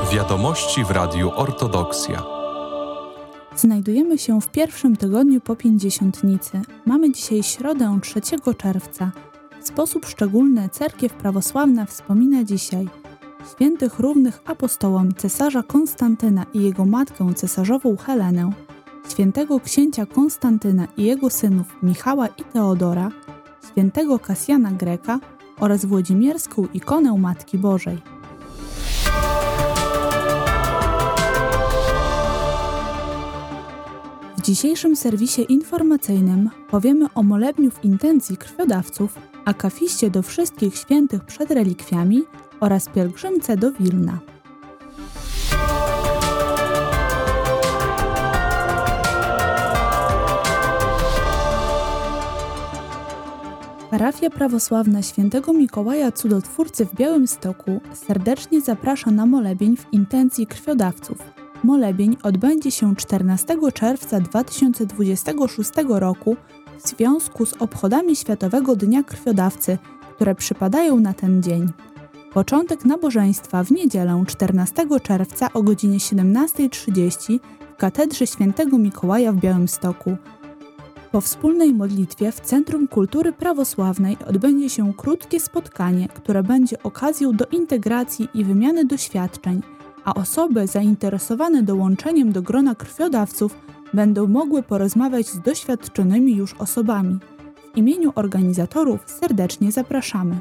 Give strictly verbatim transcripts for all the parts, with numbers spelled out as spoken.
Wiadomości w Radiu Ortodoksja. Znajdujemy się w pierwszym tygodniu po Pięćdziesiątnicy. Mamy dzisiaj środę trzeciego czerwca. W sposób szczególny Cerkiew Prawosławna wspomina dzisiaj świętych równych apostołom cesarza Konstantyna i jego matkę cesarzową Helenę, świętego księcia Konstantyna i jego synów Michała i Teodora, świętego Kasjana Greka oraz włodzimierską ikonę Matki Bożej. W dzisiejszym serwisie informacyjnym powiemy o molebniu w intencji krwiodawców, akafiście do wszystkich świętych przed relikwiami oraz pielgrzymce do Wilna. Parafia prawosławna Świętego Mikołaja Cudotwórcy w Białymstoku serdecznie zaprasza na molebień w intencji krwiodawców. Molebień odbędzie się czternastego czerwca dwa tysiące dwudziestego szóstego roku w związku z obchodami Światowego Dnia Krwiodawcy, które przypadają na ten dzień. Początek nabożeństwa w niedzielę czternastego czerwca o godzinie siedemnasta trzydzieści w Katedrze Świętego Mikołaja w Białymstoku. Po wspólnej modlitwie w Centrum Kultury Prawosławnej odbędzie się krótkie spotkanie, które będzie okazją do integracji i wymiany doświadczeń, a osoby zainteresowane dołączeniem do grona krwiodawców będą mogły porozmawiać z doświadczonymi już osobami. W imieniu organizatorów serdecznie zapraszamy.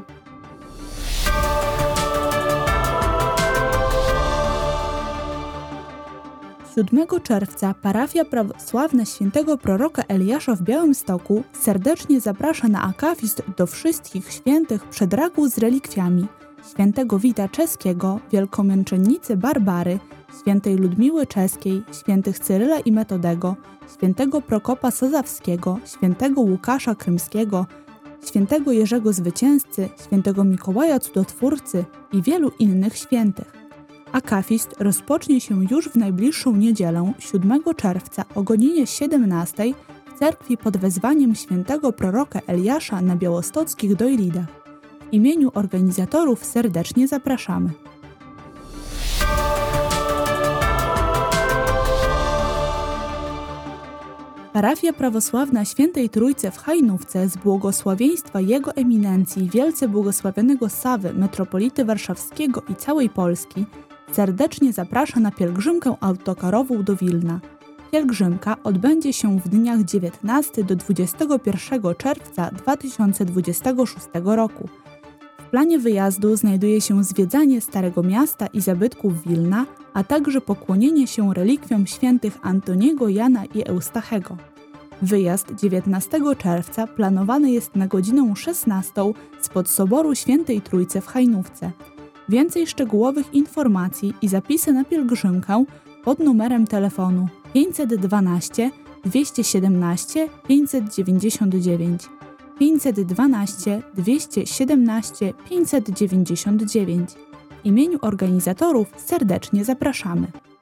siódmego czerwca parafia prawosławna Świętego Proroka Eliasza w Białymstoku serdecznie zaprasza na akafist do wszystkich świętych przedragu z relikwiami świętego Wita Czeskiego, wielkomęczennicy Barbary, świętej Ludmiły Czeskiej, świętych Cyryla i Metodego, świętego Prokopa Sazawskiego, świętego Łukasza Krymskiego, świętego Jerzego Zwycięzcy, świętego Mikołaja Cudotwórcy i wielu innych świętych. Akafist rozpocznie się już w najbliższą niedzielę, siódmego czerwca o godzinie siedemnastej w cerkwi pod wezwaniem Świętego Proroka Eliasza na białostockich Dojlidach. W imieniu organizatorów serdecznie zapraszamy. Parafia prawosławna Świętej Trójcy w Hajnówce z błogosławieństwa Jego Eminencji Wielce Błogosławionego Sawy, metropolity warszawskiego i całej Polski serdecznie zaprasza na pielgrzymkę autokarową do Wilna. Pielgrzymka odbędzie się w dniach dziewiętnastego do dwudziestego pierwszego czerwca dwa tysiące dwudziestego szóstego roku. W planie wyjazdu znajduje się zwiedzanie Starego Miasta i zabytków Wilna, a także pokłonienie się relikwiom świętych Antoniego, Jana i Eustachego. Wyjazd dziewiętnastego czerwca planowany jest na godzinę szesnastą spod Soboru Świętej Trójcy w Hajnówce. Więcej szczegółowych informacji i zapisy na pielgrzymkę pod numerem telefonu pięćset dwanaście dwieście siedemnaście pięćset dziewięćdziesiąt dziewięć, pięćset dwanaście dwieście siedemnaście pięćset dziewięćdziesiąt dziewięć. W imieniu organizatorów serdecznie zapraszamy.